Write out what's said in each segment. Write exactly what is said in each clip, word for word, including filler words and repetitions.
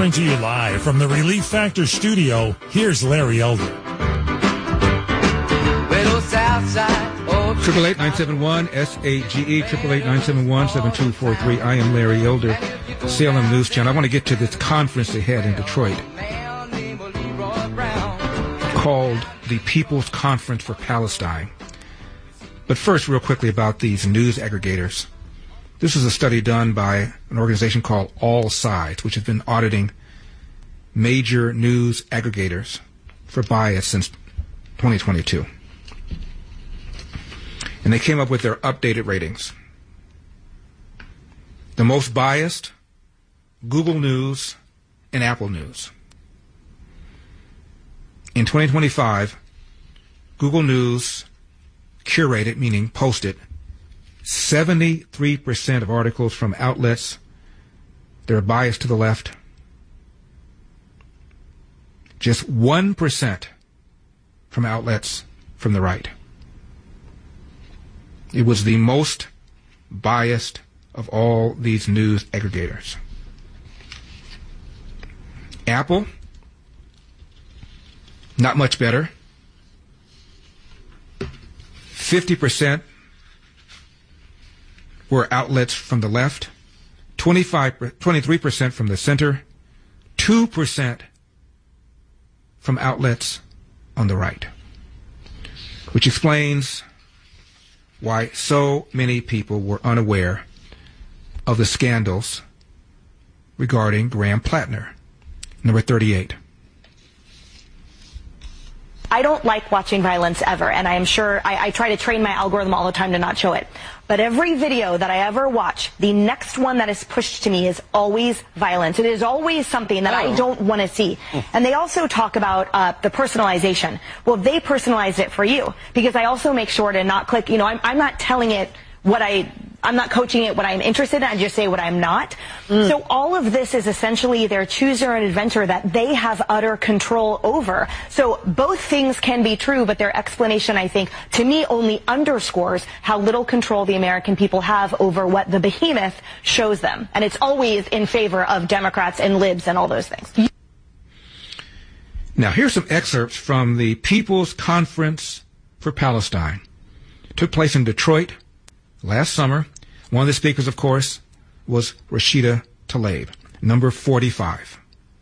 Coming to you live from the Relief Factor studio, here's Larry Elder. Triple eight nine seven one S A G E triple eight nine seven one seven two four three. I am Larry Elder, Salem News Channel. I want to get to this conference ahead in Detroit called the People's Conference for Palestine. But first, real quickly about these news aggregators. This is a study done by an organization called All Sides, which has been auditing major news aggregators for bias since twenty twenty-two. And they came up with their updated ratings. The most biased, Google News and Apple News. In twenty twenty-five, Google News curated, meaning posted, seventy-three percent of articles from outlets that are biased to the left. Just one percent from outlets from the right. It was the most biased of all these news aggregators. Apple, not much better. fifty percent were outlets from the left, twenty-five, twenty-three percent from the center, two percent from outlets on the right, which explains why so many people were unaware of the scandals regarding Graham Plattner. Number thirty-eight. I don't like watching violence ever, and I am sure I, I try to train my algorithm all the time to not show it. But every video that I ever watch, the next one that is pushed to me is always violence. It is always something that oh. I don't want to see. And they also talk about uh, the personalization. Well, they personalize it for you, because I also make sure to not click, you know, I'm, I'm not telling it what I, I'm not coaching it what I'm interested in, I just say what I'm not. Mm. So all of this is essentially their chooser and inventor that they have utter control over. So both things can be true, but their explanation, I think, to me only underscores how little control the American people have over what the behemoth shows them. And it's always in favor of Democrats and libs and all those things. Now, here's some excerpts from the People's Conference for Palestine. It took place in Detroit last summer. One of the speakers, of course, was Rashida Tlaib, number forty-five.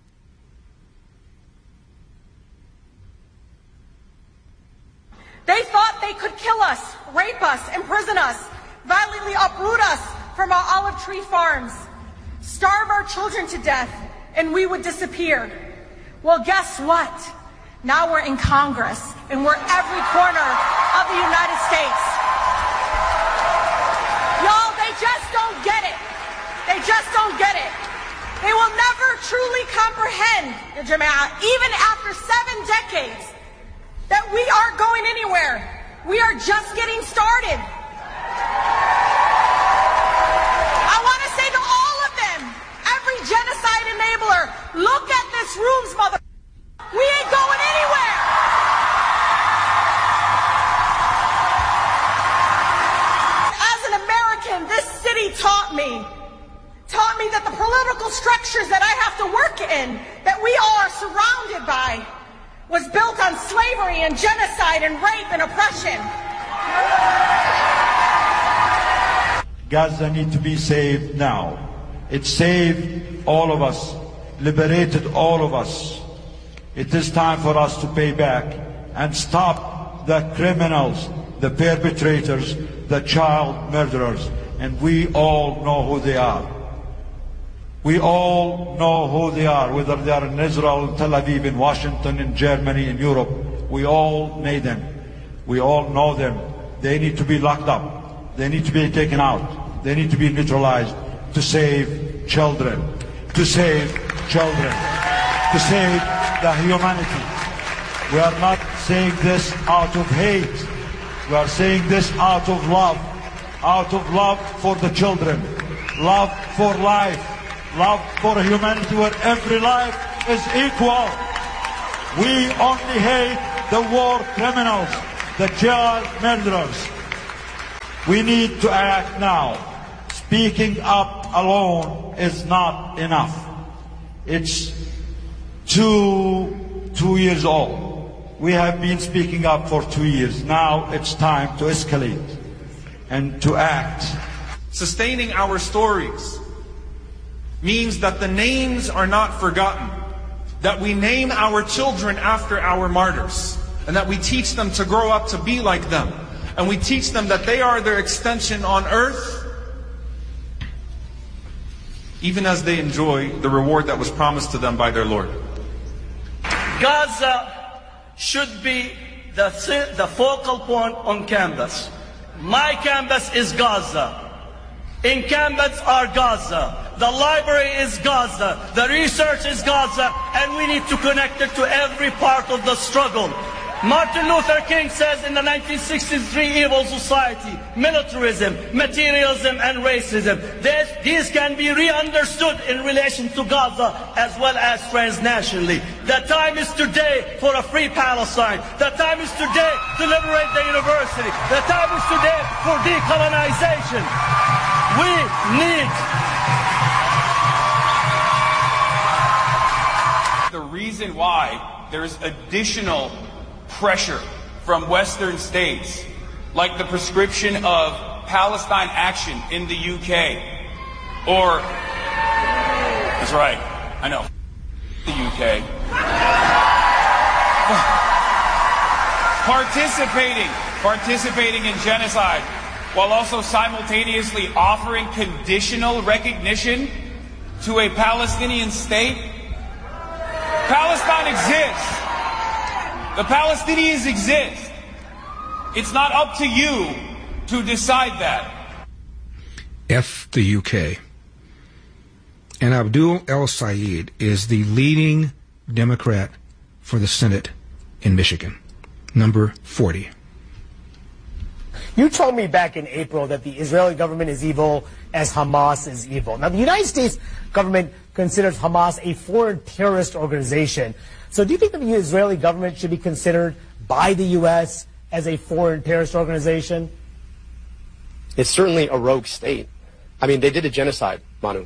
They thought they could kill us, rape us, imprison us, violently uproot us from our olive tree farms, starve our children to death, and we would disappear. Well, guess what? Now we're in Congress, and we're every corner of the United States. Y'all, they just don't get it. They just don't get it. They will never truly comprehend, the Jama'ah, even after seven decades, that we aren't going anywhere. We are just getting started. I want to say to all of them, every genocide enabler, look at this room's mother. We ain't going anywhere. This city taught me, taught me that the political structures that I have to work in, that we all are surrounded by, was built on slavery and genocide and rape and oppression. Gaza needs to be saved now. It saved all of us, liberated all of us. It is time for us to pay back and stop the criminals, the perpetrators, the child murderers. And we all know who they are. We all know who they are, whether they are in Israel, in Tel Aviv, in Washington, in Germany, in Europe. We all know them. We all know them. They need to be locked up. They need to be taken out. They need to be neutralized to save children. To save children. To save the humanity. We are not saying this out of hate. We are saying this out of love. Out of love for the children, love for life, love for a humanity where every life is equal. We only hate the war criminals, the child murderers. We need to act now. Speaking up alone is not enough. It's two, two years old. We have been speaking up for two years. Now it's time to escalate and to act. Sustaining our stories means that the names are not forgotten, that we name our children after our martyrs, and that we teach them to grow up to be like them, and we teach them that they are their extension on earth, even as they enjoy the reward that was promised to them by their Lord. Gaza should be the, the focal point on campus. My campus is Gaza. In campus are Gaza. The library is Gaza. The research is Gaza. And we need to connect it to every part of the struggle. Martin Luther King says in the nineteen sixty-three evil society, militarism, materialism, and racism. This, these can be re-understood in relation to Gaza as well as transnationally. The time is today for a free Palestine. The time is today to liberate the university. The time is today for decolonization. We need... The reason why there's additional pressure from Western states, like the prescription of Palestine action in the U K, or, that's right, I know, the U K, participating, participating in genocide, while also simultaneously offering conditional recognition to a Palestinian state. Palestine exists. The Palestinians exist. It's not up to you to decide that. F the U K. And Abdul El-Sayed is the leading Democrat for the Senate in Michigan, number forty. You told me back in April that the Israeli government is evil as Hamas is evil. Now, the United States government considers Hamas a foreign terrorist organization. So do you think that the Israeli government should be considered by the U S as a foreign terrorist organization? It's certainly a rogue state. I mean, they did a genocide, Manu.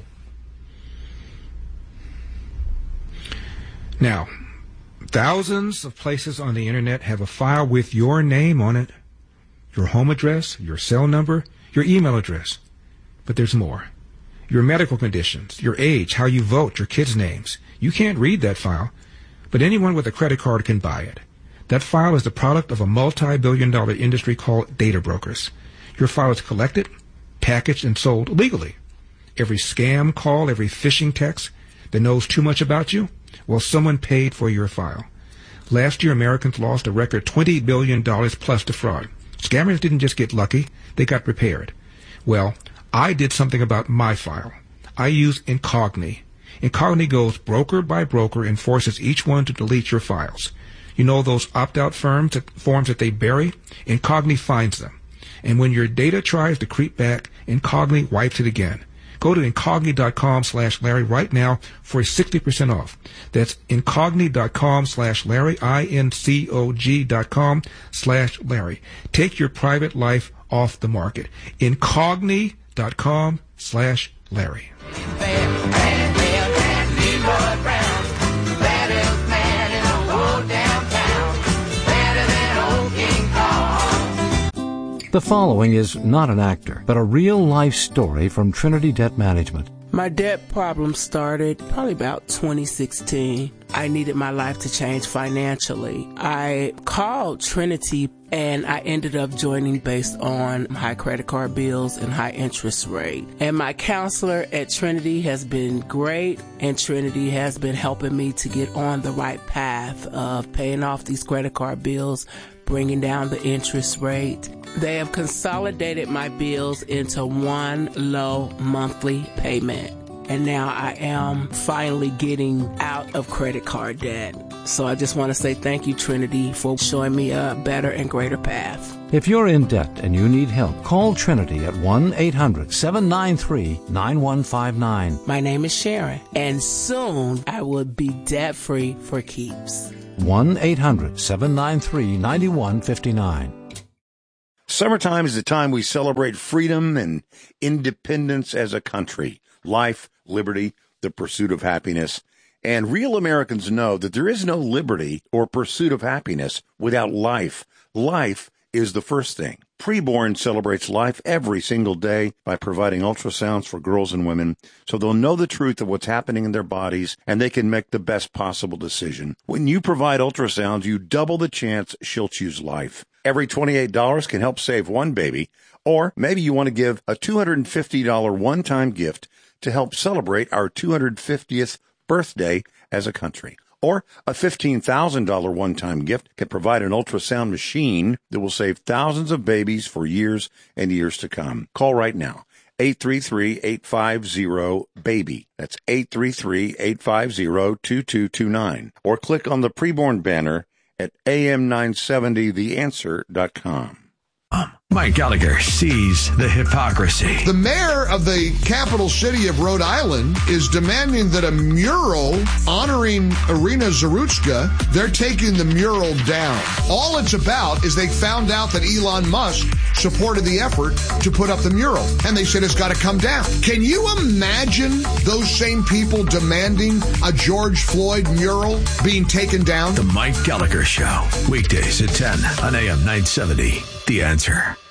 Now, thousands of places on the internet have a file with your name on it, your home address, your cell number, your email address. But there's more. Your medical conditions, your age, how you vote, your kids' names. You can't read that file, but anyone with a credit card can buy it. That file is the product of a multi-billion dollar industry called data brokers. Your file is collected, packaged, and sold legally. Every scam call, every phishing text that knows too much about you, well, someone paid for your file. Last year, Americans lost a record twenty billion dollars plus to fraud. Scammers didn't just get lucky, they got prepared. Well, I did something about my file. I use Incogni. Incogni goes broker by broker and forces each one to delete your files. You know those opt-out firms that, forms that they bury? Incogni finds them. And when your data tries to creep back, Incogni wipes it again. Go to Incogni.com slash Larry right now for sixty percent off. That's Incogni.com slash Larry, I N C O G dot com slash Larry. Take your private life off the market. Incogni.com slash Larry. The following is not an actor, but a real-life story from Trinity Debt Management. My debt problem started probably about twenty sixteen. I needed my life to change financially. I called Trinity and I ended up joining based on high credit card bills and high interest rate. And my counselor at Trinity has been great, and Trinity has been helping me to get on the right path of paying off these credit card bills, bringing down the interest rate. They have consolidated my bills into one low monthly payment. And now I am finally getting out of credit card debt. So I just want to say thank you, Trinity, for showing me a better and greater path. If you're in debt and you need help, call Trinity at one eight hundred seven nine three nine one five nine. My name is Sharon, and soon I will be debt-free for keeps. one eight hundred seven nine three nine one five nine. Summertime is the time we celebrate freedom and independence as a country. Life, liberty, the pursuit of happiness. And real Americans know that there is no liberty or pursuit of happiness without life. Life is the first thing. Preborn celebrates life every single day by providing ultrasounds for girls and women so they'll know the truth of what's happening in their bodies and they can make the best possible decision. When you provide ultrasounds, you double the chance she'll choose life. Every twenty-eight dollars can help save one baby, or maybe you want to give a two hundred fifty dollars one-time gift to help celebrate our two hundred fiftieth birthday as a country. Or a fifteen thousand dollars one-time gift can provide an ultrasound machine that will save thousands of babies for years and years to come. Call right now, eight three three, eight five zero, BABY. That's eight three three, eight five zero, two two two nine. Or click on the preborn banner at A M nine seventy the answer dot com. Mike Gallagher sees the hypocrisy. The mayor of the capital city of Rhode Island is demanding that a mural honoring Irina Zurutska, they're taking the mural down. All it's about is they found out that Elon Musk supported the effort to put up the mural, and they said it's got to come down. Can you imagine those same people demanding a George Floyd mural being taken down? The Mike Gallagher Show, weekdays at ten on A M nine seventy. The Answer.